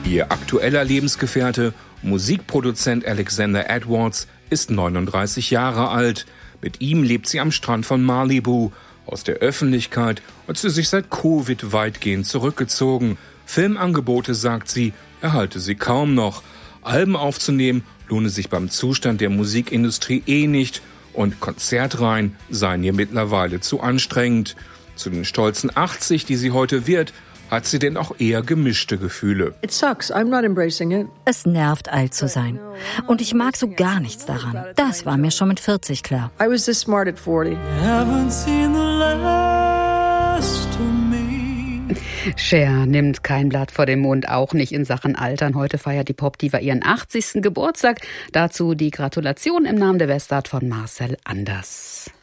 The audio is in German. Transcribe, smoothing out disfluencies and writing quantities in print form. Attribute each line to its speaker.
Speaker 1: Ihr aktueller Lebensgefährte, Musikproduzent Alexander Edwards, ist 39 Jahre alt. Mit ihm lebt sie am Strand von Malibu. Aus der Öffentlichkeit hat sie sich seit Covid weitgehend zurückgezogen. Filmangebote, sagt sie, erhalte sie kaum noch. Alben aufzunehmen lohne sich beim Zustand der Musikindustrie nicht und Konzertreihen seien ihr mittlerweile zu anstrengend. Zu den stolzen 80, die sie heute wird, hat sie denn auch eher gemischte Gefühle.
Speaker 2: Es nervt, alt zu sein. Und ich mag so gar nichts daran. Das war mir schon mit 40 klar.
Speaker 3: I was this smart at 40.
Speaker 4: Cher nimmt kein Blatt vor den Mund, auch nicht in Sachen Altern. Heute feiert die Popdiva ihren 80. Geburtstag. Dazu die Gratulation im Namen der Westart von Marcel Anders.